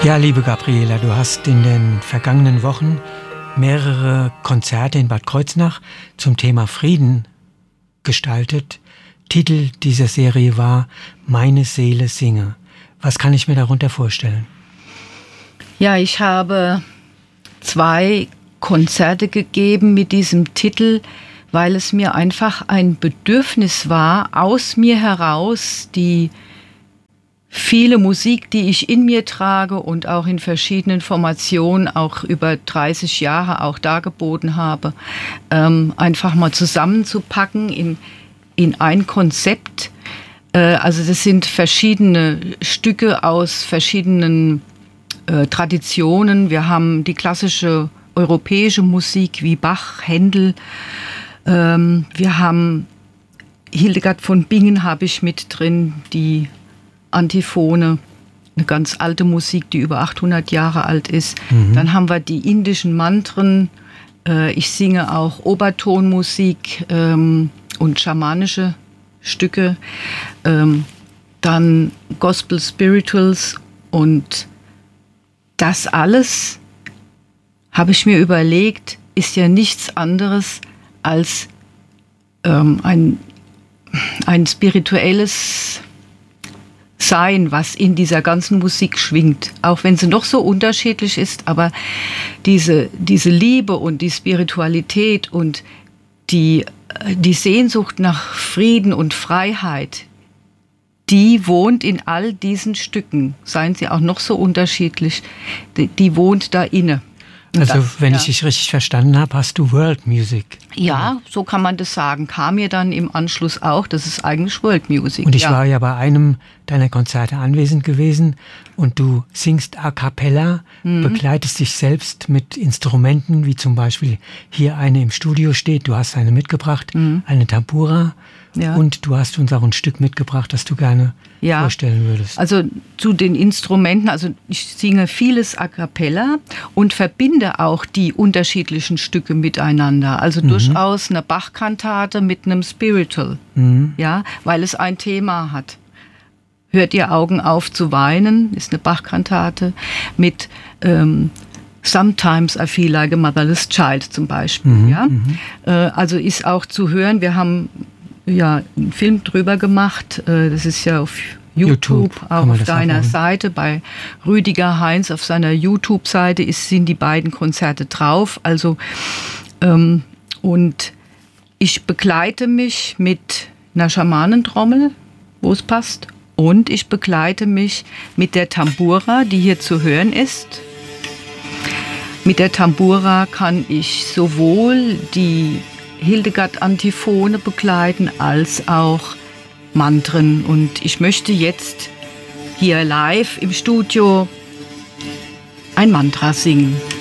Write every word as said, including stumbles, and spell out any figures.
Ja, liebe Gabriela, du hast in den vergangenen Wochen mehrere Konzerte in Bad Kreuznach zum Thema Frieden gestaltet. Titel dieser Serie war Meine Seele singe. Was kann ich mir darunter vorstellen? Ja, ich habe zwei Konzerte gegeben mit diesem Titel, weil es mir einfach ein Bedürfnis war, aus mir heraus die viele Musik, die ich in mir trage und auch in verschiedenen Formationen, auch über dreißig Jahre auch dargeboten habe, ähm, einfach mal zusammenzupacken in, in ein Konzept. Äh, also das sind verschiedene Stücke aus verschiedenen äh, Traditionen. Wir haben die klassische europäische Musik wie Bach, Händel. Ähm, wir haben Hildegard von Bingen habe ich mit drin, die Antiphone, eine ganz alte Musik, die über achthundert Jahre alt ist. Mhm. Dann haben wir die indischen Mantren. Äh, ich singe auch Obertonmusik ähm, und schamanische Stücke. Ähm, dann Gospel Spirituals. Und das alles, habe ich mir überlegt, ist ja nichts anderes als ähm, ein, ein spirituelles Sein, was in dieser ganzen Musik schwingt, auch wenn sie noch so unterschiedlich ist, aber diese, diese Liebe und die Spiritualität und die, die Sehnsucht nach Frieden und Freiheit, die wohnt in all diesen Stücken, seien sie auch noch so unterschiedlich, die, die wohnt da inne. Also das, wenn ja. ich dich richtig verstanden habe, hast du World Music. Ja, so kann man das sagen. Kam mir dann im Anschluss auch, das ist eigentlich World Music. Und ich ja. war ja bei einem deiner Konzerte anwesend gewesen und du singst a cappella, mhm. begleitest dich selbst mit Instrumenten, wie zum Beispiel hier eine im Studio steht, du hast eine mitgebracht, mhm. eine Tambura. Ja. Und du hast uns auch ein Stück mitgebracht, das du gerne ja. vorstellen würdest. Also zu den Instrumenten, also ich singe vieles a cappella und verbinde auch die unterschiedlichen Stücke miteinander. Also mhm. durchaus eine Bach-Kantate mit einem Spiritual, mhm. ja, weil es ein Thema hat. Hört ihr Augen auf zu weinen, ist eine Bach-Kantate mit ähm, Sometimes I feel like a motherless child zum Beispiel. Mhm. Ja? Mhm. Äh, also ist auch zu hören, wir haben ja einen Film drüber gemacht, das ist ja auf YouTube, YouTube auch auf deiner abholen. Seite, bei Rüdiger Heinz auf seiner YouTube-Seite ist, sind die beiden Konzerte drauf. Also ähm, und ich begleite mich mit einer Schamanentrommel, wo es passt, und ich begleite mich mit der Tambura, die hier zu hören ist. Mit der Tambura kann ich sowohl die Hildegard-Antiphone begleiten, als auch Mantren. Und ich möchte jetzt hier live im Studio ein Mantra singen.